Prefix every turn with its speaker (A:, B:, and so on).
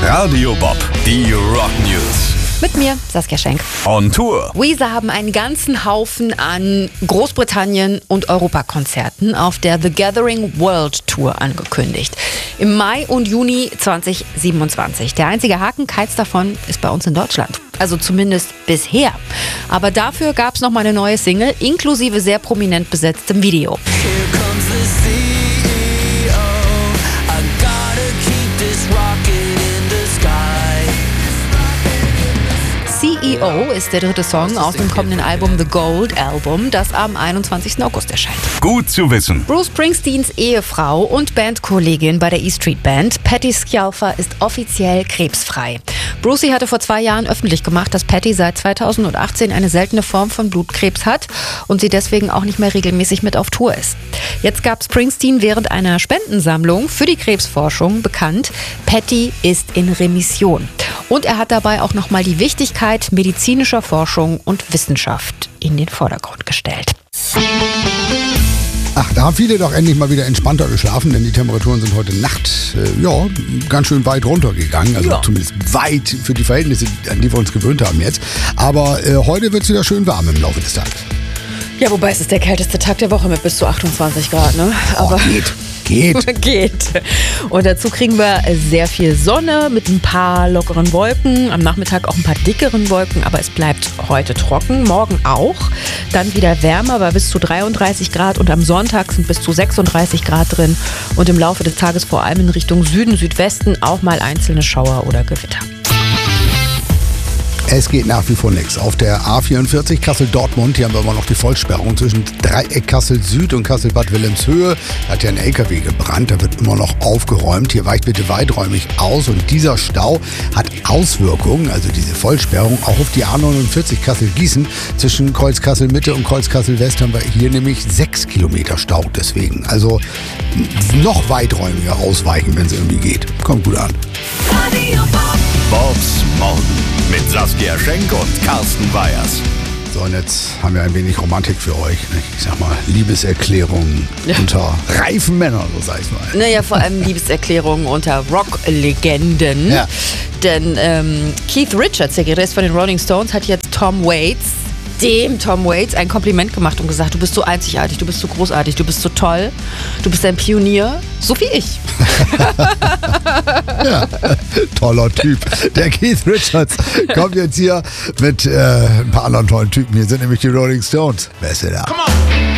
A: Radio Bob, die Rock News.
B: Mit mir, Saskia Schenk.
A: On Tour.
B: Weezer haben einen ganzen Haufen an Großbritannien- und Europakonzerten auf der The Gathering World Tour angekündigt. Im Mai und Juni 2027. Der einzige Haken, keins davon ist bei uns in Deutschland. Also zumindest bisher. Aber dafür gab es nochmal eine neue Single, inklusive sehr prominent besetztem Video. CEO ist der dritte Song aus dem kommenden Album The Gold Album, das am 21. August erscheint.
A: Gut zu wissen.
B: Bruce Springsteens Ehefrau und Bandkollegin bei der E Street Band, Patty Scialfa, ist offiziell krebsfrei. Brucey hatte vor 2 Jahren öffentlich gemacht, dass Patty seit 2018 eine seltene Form von Blutkrebs hat und sie deswegen auch nicht mehr regelmäßig mit auf Tour ist. Jetzt gab Springsteen während einer Spendensammlung für die Krebsforschung bekannt, Patty ist in Remission. Und er hat dabei auch nochmal die Wichtigkeit medizinischer Forschung und Wissenschaft in den Vordergrund gestellt.
C: Ach, da haben viele doch endlich mal wieder entspannter geschlafen, denn die Temperaturen sind heute Nacht ganz schön weit runtergegangen. Also zumindest weit für die Verhältnisse, an die wir uns gewöhnt haben jetzt. Aber heute wird es wieder schön warm im Laufe des Tages.
B: Ja, wobei es ist der kälteste Tag der Woche mit bis zu 28 Grad, ne? Aber
C: geht.
B: Und dazu kriegen wir sehr viel Sonne mit ein paar lockeren Wolken. Am Nachmittag auch ein paar dickeren Wolken, aber es bleibt heute trocken. Morgen auch. Dann wieder wärmer bei bis zu 33 Grad und am Sonntag sind bis zu 36 Grad drin. Und im Laufe des Tages vor allem in Richtung Süden, Südwesten auch mal einzelne Schauer oder Gewitter.
C: Es geht nach wie vor nichts. Auf der A44 Kassel-Dortmund, hier haben wir immer noch die Vollsperrung zwischen Dreieck Kassel-Süd und Kassel-Bad Wilhelmshöhe. Da hat ja ein LKW gebrannt, da wird immer noch aufgeräumt. Hier weicht bitte weiträumig aus und dieser Stau hat Auswirkungen, also diese Vollsperrung, auch auf die A49 Kassel-Gießen. Zwischen Kreuz-Kassel-Mitte und Kreuz-Kassel-West haben wir hier nämlich 6 Kilometer Stau deswegen. Also noch weiträumiger ausweichen, wenn es irgendwie geht. Kommt gut an.
A: Bobs Morgen mit Saskia Schenk und Carsten Weyers.
C: So, und jetzt haben wir ein wenig Romantik für euch. Ich sag mal, Liebeserklärungen unter reifen Männern, so sag ich mal.
B: Naja, vor allem Liebeserklärungen unter Rock-Legenden.
C: Ja.
B: Denn Keith Richards, der Gitarrist von den Rolling Stones, hat jetzt Tom Waits ein Kompliment gemacht und gesagt, du bist so einzigartig, du bist so großartig, du bist so toll, du bist ein Pionier, so wie ich.
C: Ja, toller Typ. Der Keith Richards kommt jetzt hier mit ein paar anderen tollen Typen. Hier sind nämlich die Rolling Stones. Wer ist denn da?